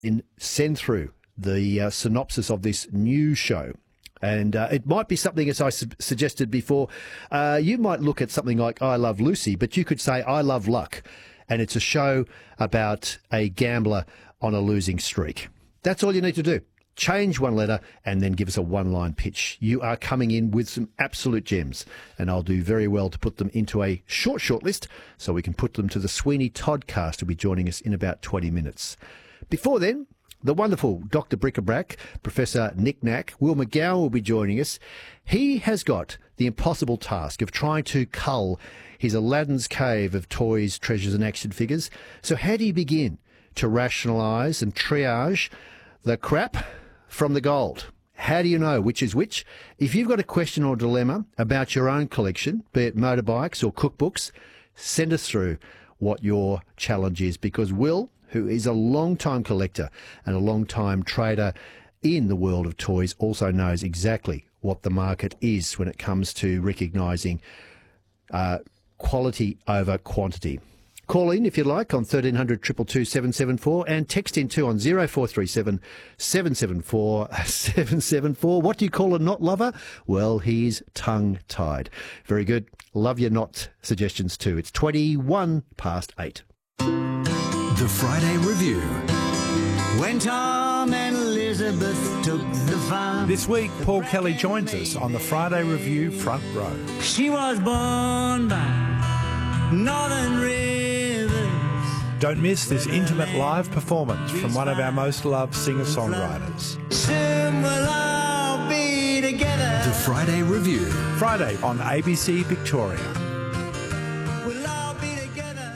send through the synopsis of this new show. And it might be something, as I suggested before, you might look at something like I Love Lucy, but you could say I Love Luck. And it's a show about a gambler on a losing streak. That's all you need to do. Change one letter and then give us a one-line pitch. You are coming in with some absolute gems, and I'll do very well to put them into a short list so we can put them to the Sweeney Toddcast, who'll be joining us in about 20 minutes. Before then, the wonderful Dr. Bric-a-Brac, Professor Nick Nack, Will McGowan will be joining us. He has got the impossible task of trying to cull his Aladdin's cave of toys, treasures and action figures. So how do you begin to rationalise and triage the crap from the gold? How do you know which is which? If you've got a question or dilemma about your own collection, be it motorbikes or cookbooks, send us through what your challenge is, because Will, who is a long-time collector and a long-time trader in the world of toys, also knows exactly what the market is when it comes to recognising quality over quantity. Call in if you like on 1300 222 774 and text in too on 0437 774 774. What do you call a knot lover? Well, he's tongue-tied. Very good. Love your knot suggestions too. It's 21 past 8. The Friday Review. When Tom and Elizabeth took the farm. This week, Paul Kelly joins us on the Friday Review Front Row. She was born by Northern Rivers. Don't miss this intimate live performance from one of our most loved singer-songwriters. Soon we'll all be together. The Friday Review. Friday on ABC Victoria. We'll all be together.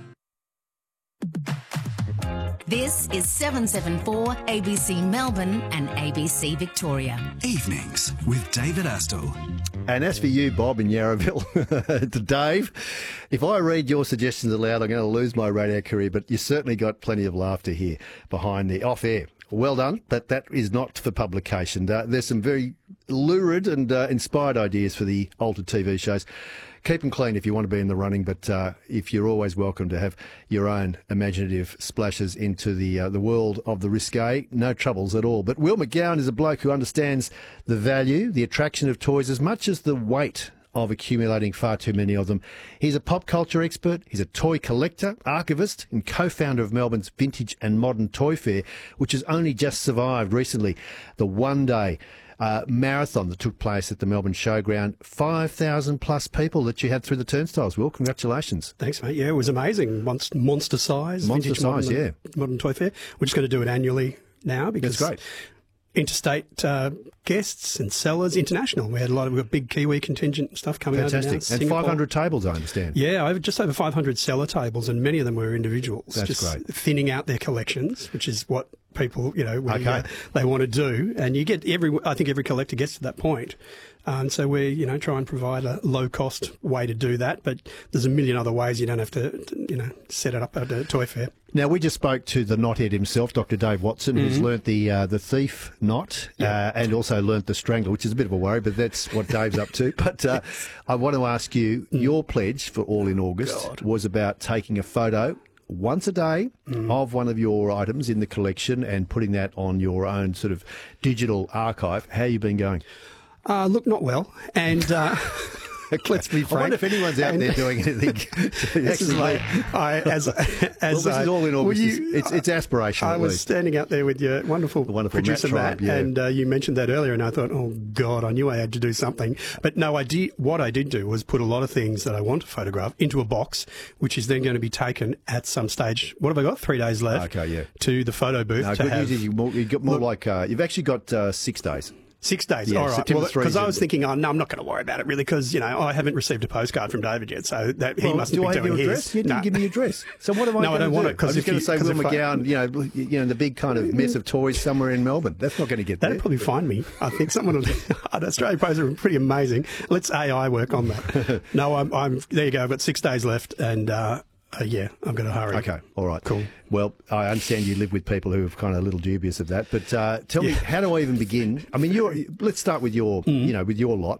This is 774 ABC Melbourne and ABC Victoria. Evenings with David Astle. And as for you, Bob in Yarraville, to Dave, if I read your suggestions aloud, I'm going to lose my radio career, but you certainly got plenty of laughter here behind the off-air. Well done, but that is not for publication. There's some very lurid and inspired ideas for the altered TV shows. Keep them clean if you want to be in the running, but if you're always welcome to have your own imaginative splashes into the world of the risque, no troubles at all. But Will McGowan is a bloke who understands the value, the attraction of toys as much as the weight of accumulating far too many of them. He's a pop culture expert, he's a toy collector, archivist and co-founder of Melbourne's Vintage and Modern Toy Fair, which has only just survived recently the one-day marathon that took place at the Melbourne Showground. 5,000 plus people that you had through the turnstiles. Will, congratulations. Thanks, mate. Yeah, it was amazing. Monster size. Monster size, yeah. Modern Toy Fair. We're just going to do it annually now because that's great. Interstate guests and sellers, international. We've got a big Kiwi contingent and stuff coming out. Fantastic. And 500 tables, I understand. Yeah, just over 500 seller tables, and many of them were individuals. That's just great. Thinning out their collections, which is what people, Okay. they want to do. And you get I think every collector gets to that point. So we, try and provide a low-cost way to do that. But there's a million other ways. You don't have to, set it up at a toy fair. Now, we just spoke to the knothead himself, Dr. Dave Watson, who's learnt the thief knot and also learnt the strangler, which is a bit of a worry, but that's what Dave's up to. But I want to ask you, your pledge for All in August was about taking a photo once a day of one of your items in the collection and putting that on your own sort of digital archive. How have you been going? Look, not well. And let's be frank. I wonder if anyone's out there doing anything. This is like, this is All in August. It's aspirational. I was standing out there with your wonderful producer, Matt, and you mentioned that earlier, and I thought, oh, God, I knew I had to do something. But no, what I did do was put a lot of things that I want to photograph into a box, which is then going to be taken at some stage. What have I got? 3 days left to the photo booth. No, good news is you've got more you've actually got 6 days. 6 days, yeah, all right. September Because I was thinking, no, I'm not going to worry about it really, because I haven't received a postcard from David yet, so that he mustn't be doing his. Address? You didn't give me your address. So what am I? No, I don't want it because I'm just going to say Will McGowan, the big kind of mess of toys somewhere in Melbourne. That's not going to get there. That'd probably find me. I think someone will. Australia Post are pretty amazing. Let's AI work on that. No, I'm there. You go. I've got 6 days left, and I'm going to hurry. Okay, all right, cool. Well, I understand you live with people who are kind of a little dubious of that, but tell me, how do I even begin? I mean, let's start with your, with your lot.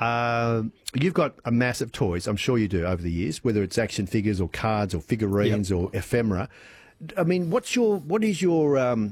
You've got a massive toys, I'm sure you do, over the years, whether it's action figures or cards or figurines or ephemera. I mean, what is your